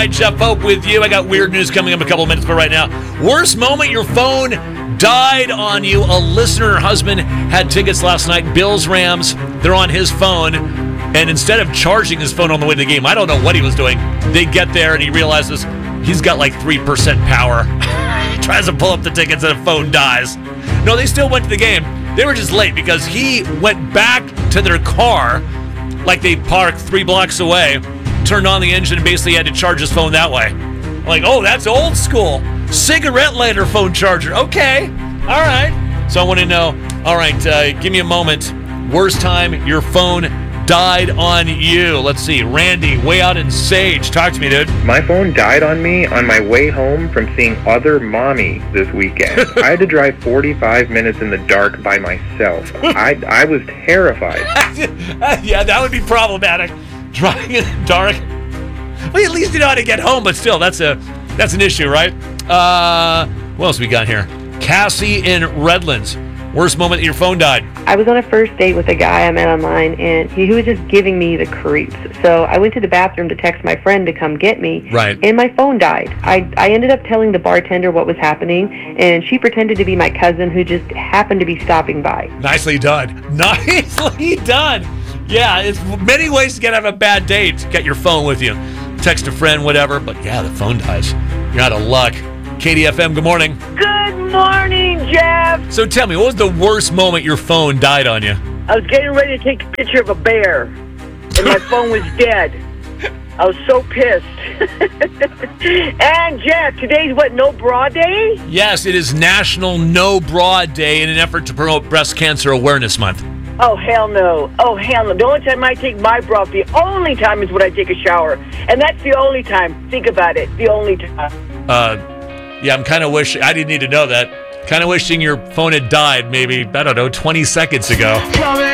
Hi, Jeff Pope with you. I got weird news coming up in a couple of minutes, but right now, worst moment your phone died on you. A listener, her husband, had tickets last night, Bills Rams. They're on his phone, and instead of charging his phone on the way to the game, I don't know what he was doing. They get there, and he realizes he's got like 3% power. He tries to pull up the tickets, and the phone dies. No, they still went to the game. They were just late because he went back to their car, like they parked 3 blocks away, turned on the engine, and basically had to charge his phone that way. I'm like, oh, that's old school. Cigarette lighter phone charger. Okay. All right. So I want to know, all right, give me a moment. Worst time your phone died on you. Let's see. Randy, way out in Sage. Talk to me, dude. My phone died on me on my way home from seeing Other Mommy this weekend. I had to drive 45 minutes in the dark by myself. I was terrified. Yeah, that would be problematic. Driving in the dark. Well, at least you know how to get home, but still, that's an issue, right? What else we got here? Cassie in Redlands. Worst moment your phone died. I was on a first date with a guy I met online, and he was just giving me the creeps. So I went to the bathroom to text my friend to come get me, Right. And my phone died. I ended up telling the bartender what was happening, and she pretended to be my cousin who just happened to be stopping by. Nicely done. Nicely done. Yeah, it's many ways to get out of a bad date. Get your phone with you. Text a friend, whatever. But yeah, the phone dies. You're out of luck. KDFM, good morning. Good morning, Jeff. So tell me, what was the worst moment your phone died on you? I was getting ready to take a picture of a bear, and my phone was dead. I was so pissed. And, Jeff, today's what, No Bra Day? Yes, it is National No Bra Day in an effort to promote Breast Cancer Awareness Month. Oh, hell no. Oh, hell no. The only time I take my bra off, the only time is when I take a shower. And that's the only time. Think about it. The only time. Yeah, I'm kind of wishing, I didn't need to know that. Kind of wishing your phone had died maybe, I don't know, 20 seconds ago.